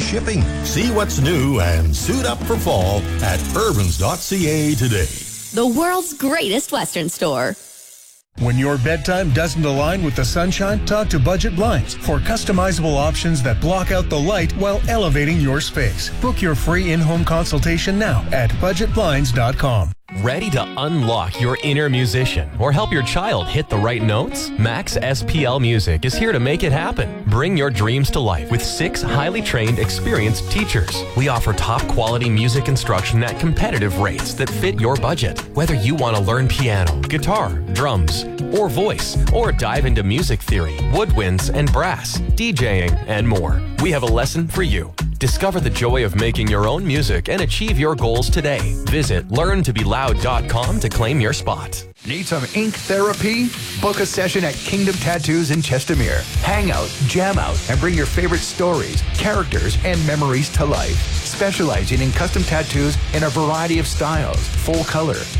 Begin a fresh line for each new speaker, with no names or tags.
shipping. See what's new and suit up for fall at urbans.ca today.
The world's greatest Western store.
When your bedtime doesn't align with the sunshine, talk to Budget Blinds for customizable options that block out the light while elevating your space. Book your free in-home consultation now at budgetblinds.com.
Ready to unlock your inner musician or help your child hit the right notes? Max SPL Music is here to make it happen. Bring your dreams to life with 6 highly trained, experienced teachers. We offer top quality music instruction at competitive rates that fit your budget. Whether you want to learn piano, guitar, drums, or voice, or dive into music theory, woodwinds and brass, DJing, and more, we have a lesson for you. Discover the joy of making your own music and achieve your goals today. Visit learntobeloud.com to claim your spot.
Need some ink therapy? Book a session at Kingdom Tattoos in Chestermere. Hang out, jam out, and bring your favorite stories, characters, and memories to life. Specializing in custom tattoos in a variety of styles, full color,